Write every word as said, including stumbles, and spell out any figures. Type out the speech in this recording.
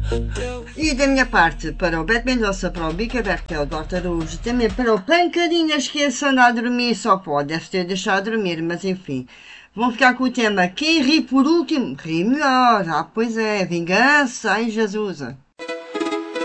E da minha parte, para o Beto Mendonça, para o Bica Bertel, do Hortarujo, também para o Pancadinhas que esse anda a dormir, só pode, deve ter deixado dormir, mas enfim. Vão ficar com o tema Quem ri por último, ri melhor. Ah, pois é, vingança, ai Jesus.